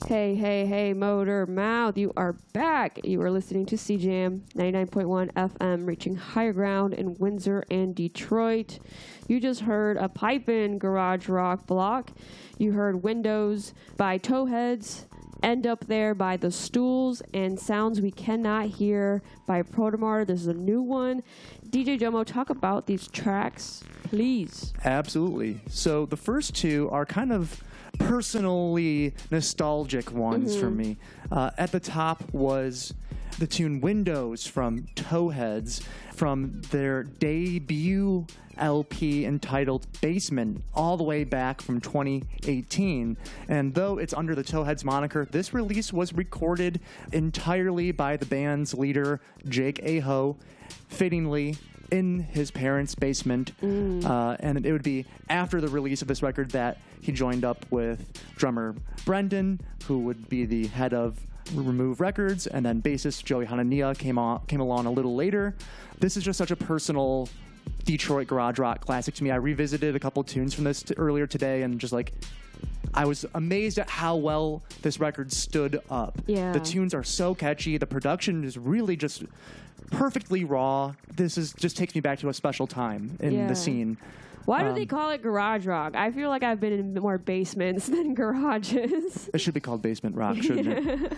Hey, hey, hey, Motor Mouth, you are back. You are listening to CJAM 99.1 FM, reaching higher ground in Windsor and Detroit. You just heard a pipin' garage rock block. You heard Windows by Towheads, End Up There by The Stools, and Sounds We Cannot Hear by Protomar. This is a new one. DJ Jomo, talk about these tracks, please. Absolutely. So the first two are kind of personally nostalgic ones for me. At the top was the tune Windows from Towheads from their debut LP entitled Basement, all the way back from 2018. And though it's under the Towheads moniker, this release was recorded entirely by the band's leader, Jake Aho, fittingly in his parents' basement. And it would be after the release of this record that he joined up with drummer Brendan, who would be the head of Remove Records, and then bassist Joey Hanania came along a little later. This is just such a personal Detroit garage rock classic to me. I revisited a couple tunes from this earlier today, and just like, I was amazed at how well this record stood up. Yeah. The tunes are so catchy. The production is really just perfectly raw. This is just takes me back to a special time in the scene. Why do they call it garage rock? I feel like I've been in more basements than garages. It should be called basement rock, shouldn't it?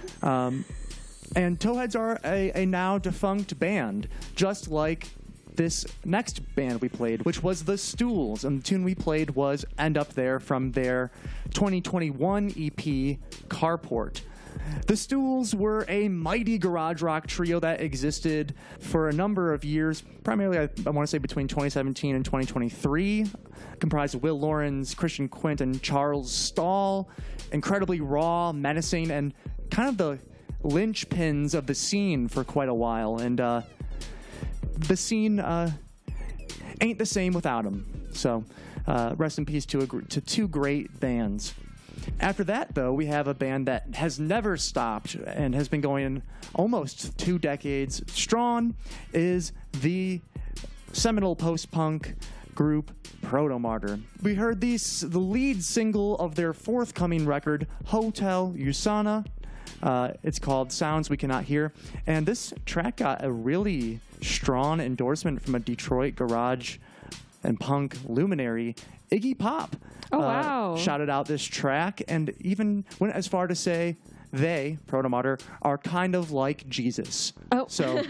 And Towheads are a now defunct band, just like this next band we played, which was The Stools. And the tune we played was End Up There from their 2021 EP, Carport. The Stools were a mighty garage rock trio that existed for a number of years, primarily I want to say between 2017 and 2023, comprised of Will Lawrence, Christian Quint, and Charles Stahl. Incredibly raw, menacing, and kind of the linchpins of the scene for quite a while. And the scene ain't the same without them. So rest in peace to two great bands. After that, though, we have a band that has never stopped and has been going almost 2 decades strong, is the seminal post-punk group Protomartyr. We heard the lead single of their forthcoming record, Hotel Usana. It's called Sounds We Cannot Hear. And this track got a really strong endorsement from a Detroit garage and punk luminary, Iggy Pop. Oh, wow. Shouted out this track and even went as far to say they, Protomartyr, are kind of like Jesus. Oh. So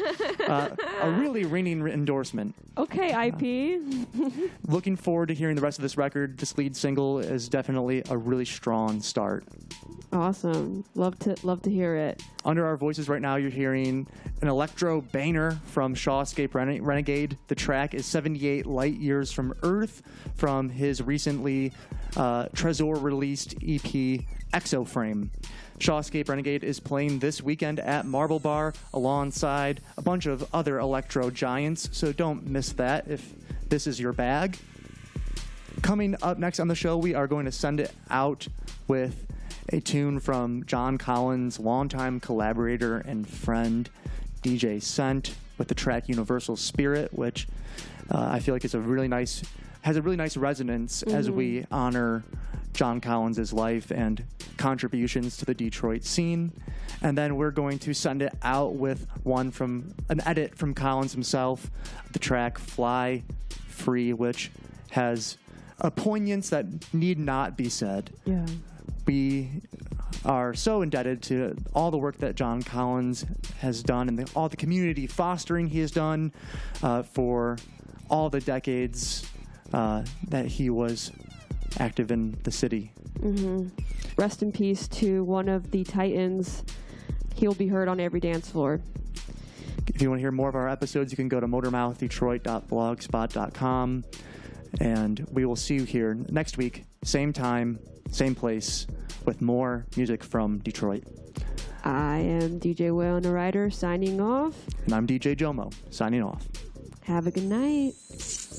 a really ringing endorsement. Okay, IP. Looking forward to hearing the rest of this record. This lead single is definitely a really strong start. Awesome. Love to hear it. Under our voices right now, you're hearing an electro banger from Shawscape Renegade. The track is 78 Light Years from Earth from his recently Trezor-released EP, Exoframe. Shawscape Renegade is playing this weekend at Marble Bar alongside a bunch of other electro giants, so don't miss that if this is your bag. Coming up next on the show, we are going to send it out with a tune from John Collins' longtime collaborator and friend, DJ Scent, with the track Universal Spirit, which I feel like has a really nice resonance as we honor John Collins' life and contributions to the Detroit scene. And then we're going to send it out with an edit from Collins himself, the track Fly Free, which has a poignance that need not be said. Yeah. We are so indebted to all the work that John Collins has done and all the community fostering he has done for all the decades that he was active in the city. Mm-hmm. Rest in peace to one of the Titans. He'll be heard on every dance floor. If you want to hear more of our episodes, you can go to motormouthdetroit.blogspot.com. And we will see you here next week, same time, same place, with more music from Detroit. I am DJ Wayne Ryder signing off. And I'm DJ Jomo signing off. Have a good night.